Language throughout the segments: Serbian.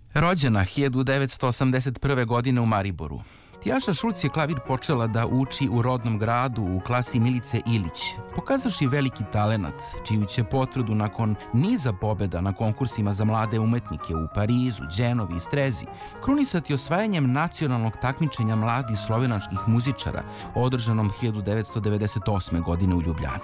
Rođena 1981. godine u Mariboru, Tjaša Šulc je klavir počela da uči u rodnom gradu u klasi Milice Ilić, pokazavši veliki talenat, čiju će potvrdu nakon niza pobjeda na konkursima za mlade umetnike u Parizu, Đenovi i Strezi krunisati osvajanjem nacionalnog takmičenja mladih slovenačkih muzičara, održanom 1998. godine u Ljubljani.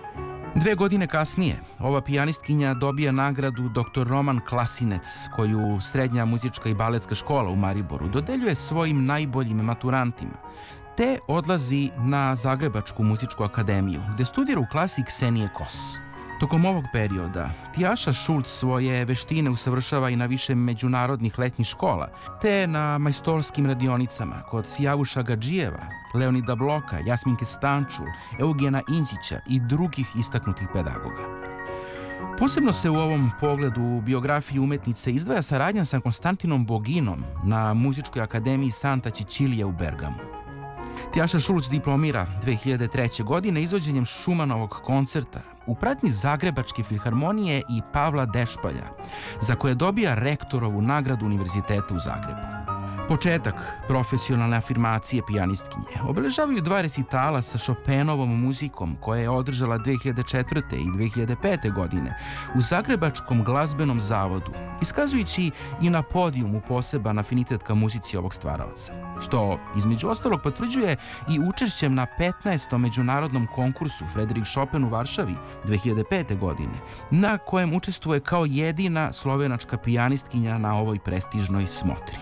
2 godine kasnije, ova pijanistkinja dobija nagradu dr. Roman Klasinec, koju Srednja muzička i baletska škola u Mariboru dodeljuje svojim najboljim maturantima, te odlazi na Zagrebačku muzičku akademiju, gde studira u klasi Ksenije Kos. Tokom ovog perioda, Tjaša Šulc svoje veštine usavršava i na više međunarodnih letnjih škola, te na majstorskim radionicama kod Sijavuša Gadžijeva, Leonida Bloka, Jasminke Stančul, Eugena Inđića i drugih istaknutih pedagoga. Posebno se u ovom pogledu u biografiji umetnice izdvaja saradnja sa Konstantinom Boginom na Muzičkoj akademiji Santa Cecilija u Bergamu. Tjaša Šulc diplomira 2003. godine izvođenjem Šumanovog koncerta u pratnji Zagrebačke filharmonije i Pavla Dešpalja, za koje dobija rektorovu nagradu Univerziteta u Zagrebu. Početak profesionalne afirmacije pijanistkinje obeležavaju 2 resitala sa Chopinovom muzikom koje je održala 2004. i 2005. godine u Zagrebačkom glazbenom zavodu, iskazujući i na podijumu poseban afinitet ka muzici ovog stvaraoca, što između ostalog potvrđuje i učešćem na 15. međunarodnom konkursu Frederik Chopin u Varšavi 2005. godine, na kojem učestvuje kao jedina slovenačka pijanistkinja na ovoj prestižnoj smotri.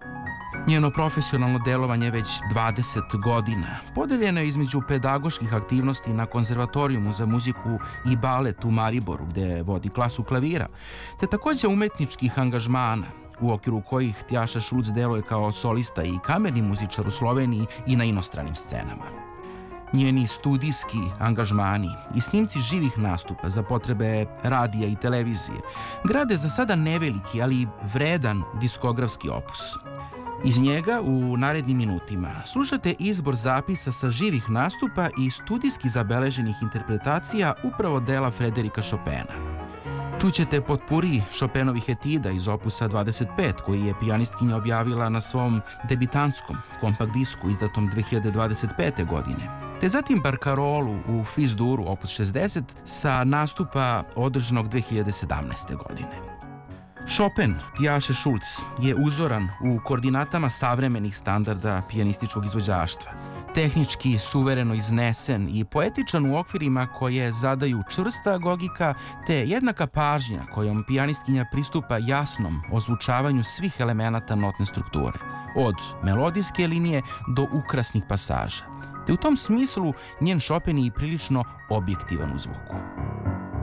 Njeno profesionalno delovanje već 20 godina podeljeno je između pedagoških aktivnosti na Konzervatorijumu za muziku i balet u Mariboru, gde vodi klasu klavira, te takođe umetničkih angažmana, u okviru kojih Tjaša Šulc deluje kao solista i kamerni muzičar u Sloveniji i na inostranim scenama. Njeni studijski angažmani i snimci živih nastupa za potrebe radija i televizije grade za sada neveliki, ali vredan diskografski opus. Iz njega u narednim minutima slušate izbor zapisa sa živih nastupa i studijski zabeleženih interpretacija upravo dela Frederika Chopina. Čućete potpuri Chopinovih etida iz opusa 25, koji je pijanistkinja objavila na svom debitantskom kompakt disku izdatom 2025. godine, te zatim Barkarolu u Fis-duru opus 60 sa nastupa održanog 2017. godine. Chopin Tjaše Šulc je uzoran u koordinatama savremenih standarda pijanističkog izvođaštva, tehnički suvereno iznesen i poetičan u okvirima koje zadaju čvrsta agogika te jednaka pažnja kojom pijanistkinja pristupa jasnom ozvučavanju svih elemenata notne strukture, od melodijske linije do ukrasnih pasaža, te u tom smislu njen Chopin je i prilično objektivan u zvuku.